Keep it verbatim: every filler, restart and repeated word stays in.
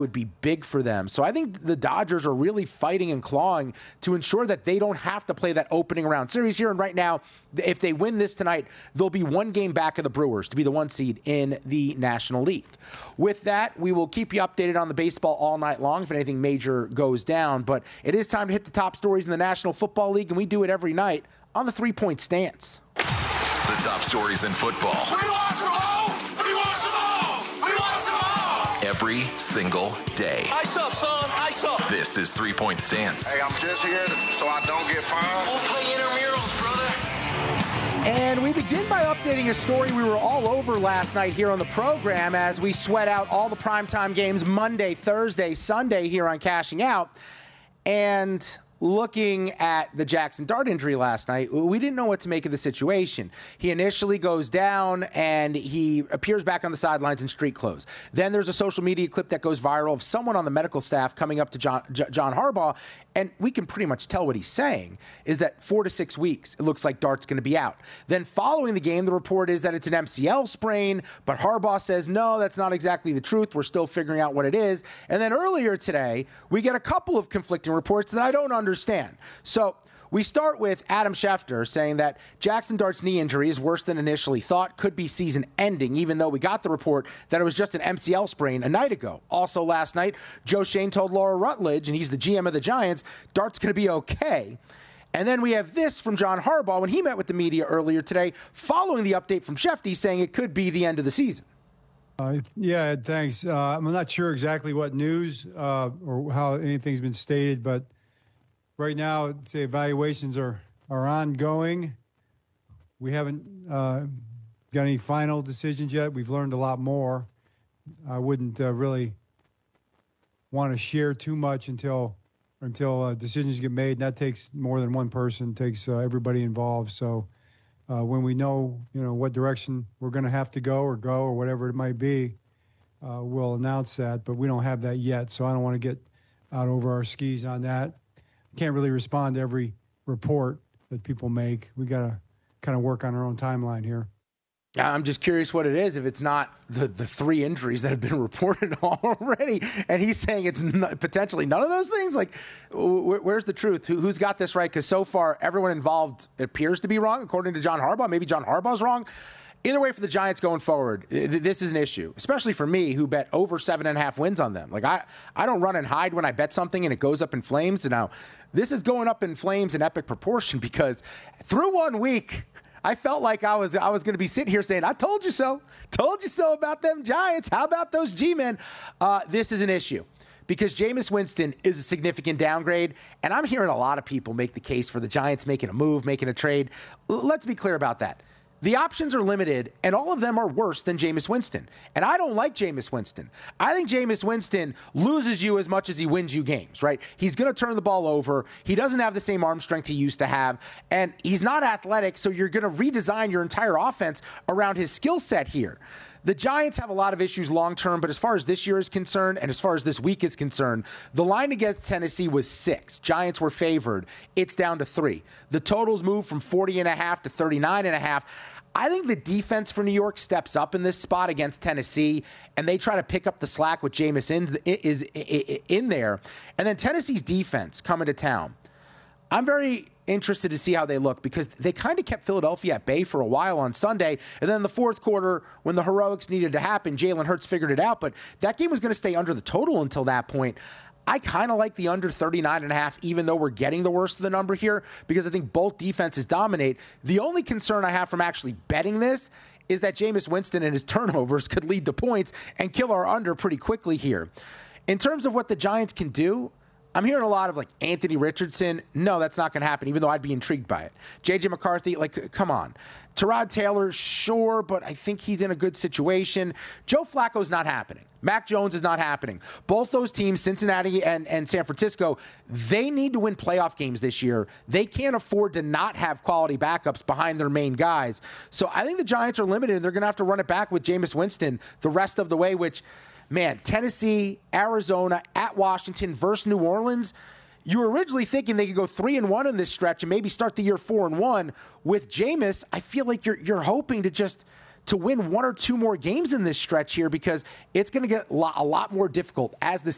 would be big for them. So I think the Dodgers are really fighting and clawing to ensure that they don't have to play that opening round series here. And right now, if they win this tonight, they'll be one game back of the Brewers to be the one seed in the National League. With that, we will keep you updated on the baseball all night long if anything major goes down. But it is time to hit the top stories in the National Football League, and we do it every night on the three-point stance. The top stories in football. We want some more! We want some more! We want some more! Every single day. Ice up, son! Ice up! This is Three Point Stance. Hey, I'm just here so I don't get fined. We'll play intramurals, brother. And we begin by updating a story we were all over last night here on the program as we sweat out all the primetime games Monday, Thursday, Sunday here on Cashing Out. And looking at the Jackson Dart injury last night, we didn't know what to make of the situation. He initially goes down and he appears back on the sidelines in street clothes. Then there's a social media clip that goes viral of someone on the medical staff coming up to John, J- John Harbaugh, and we can pretty much tell what he's saying is that four to six weeks, it looks like Dart's going to be out. Then following the game, the report is that it's an M C L sprain, but Harbaugh says, no, that's not exactly the truth. We're still figuring out what it is. And then earlier today, we get a couple of conflicting reports that I don't understand. So we start with Adam Schefter saying that Jackson Dart's knee injury is worse than initially thought, could be season ending, even though we got the report that it was just an M C L sprain a night ago. Also last night, Joe Shane told Laura Rutledge, and he's the G M of the Giants, Dart's going to be okay. And then we have this from John Harbaugh when he met with the media earlier today, following the update from Schefter saying it could be the end of the season. Uh, yeah, thanks. Uh, I'm not sure exactly what news uh, or how anything's been stated, but right now, the evaluations are, are ongoing. We haven't uh, got any final decisions yet. We've learned a lot more. I wouldn't uh, really want to share too much until until uh, decisions get made. And that takes more than one person. It takes uh, everybody involved. So uh, when we know, you know, what direction we're going to have to go or go or whatever it might be, uh, we'll announce that. But we don't have that yet, so I don't want to get out over our skis on that. Can't really respond to every report that people make. We got to kind of work on our own timeline here. I'm just curious what it is, if it's not the, the three injuries that have been reported already, and he's saying it's not, potentially none of those things. Like, wh- where's the truth? Who, who's got this right? Because so far, everyone involved appears to be wrong, according to John Harbaugh. Maybe John Harbaugh's wrong. Either way, for the Giants going forward, this is an issue, especially for me, who bet over seven and a half wins on them. Like, I, I don't run and hide when I bet something and it goes up in flames. And now this is going up in flames in epic proportion because through one week, I felt like I was I was going to be sitting here saying, I told you so. Told you so about them Giants. How about those G-men? Uh, this is an issue because Jameis Winston is a significant downgrade, and I'm hearing a lot of people make the case for the Giants making a move, making a trade. L- let's be clear about that. The options are limited, and all of them are worse than Jameis Winston. And I don't like Jameis Winston. I think Jameis Winston loses you as much as he wins you games, right? He's going to turn the ball over. He doesn't have the same arm strength he used to have, and he's not athletic, so you're going to redesign your entire offense around his skill set here. The Giants have a lot of issues long-term, but as far as this year is concerned and as far as this week is concerned, the line against Tennessee was six. Giants were favored. It's down to three. The totals moved from forty and a half to thirty-nine and a half. I think the defense for New York steps up in this spot against Tennessee, and they try to pick up the slack with Jameis in, is in there. And then Tennessee's defense coming to town. I'm very interested to see how they look because they kind of kept Philadelphia at bay for a while on Sunday. And then in the fourth quarter, when the heroics needed to happen, Jalen Hurts figured it out. But that game was going to stay under the total until that point. I kind of like the under thirty-nine and a half, even though we're getting the worst of the number here, because I think both defenses dominate. The only concern I have from actually betting this is that Jameis Winston and his turnovers could lead to points and kill our under pretty quickly here. In terms of what the Giants can do, I'm hearing a lot of, like, Anthony Richardson. No, that's not going to happen, even though I'd be intrigued by it. J J McCarthy, like, come on. Tyrod Taylor, sure, but I think he's in a good situation. Joe Flacco's not happening. Mac Jones is not happening. Both those teams, Cincinnati and, and San Francisco, they need to win playoff games this year. They can't afford to not have quality backups behind their main guys. So I think the Giants are limited. They're going to have to run it back with Jameis Winston the rest of the way, which, man, Tennessee, Arizona, at Washington versus New Orleans, you were originally thinking they could go three and one in this stretch and maybe start the year four and one. With Jameis, I feel like you're you're hoping to just to win one or two more games in this stretch here because it's going to get a lot, a lot more difficult as the